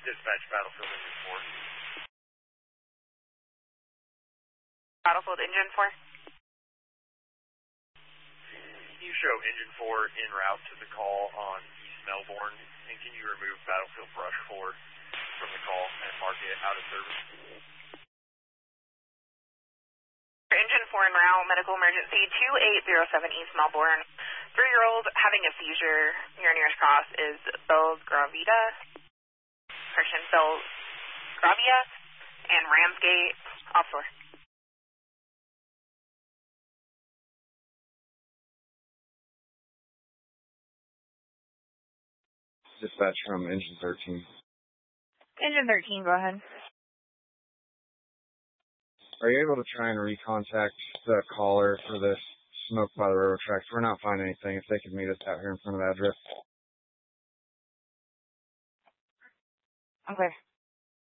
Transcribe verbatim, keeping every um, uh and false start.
Dispatch Battlefield Engine four. Battlefield Engine four. You show Engine four en route to the call on East Melbourne, and can you remove Battlefield Brush four from the call and mark it out of service? Engine four en route, medical emergency two eight zero seven East Melbourne. Three-year-old having a seizure. Your nearest cross is Belgravia, correction, Belgravia, and Ramsgate, offshore. Dispatch from Engine thirteen. Engine thirteen, go ahead. Are you able to try and recontact the caller for this smoke by the railroad tracks? We're not finding anything. If they could meet us out here in front of the address. Okay.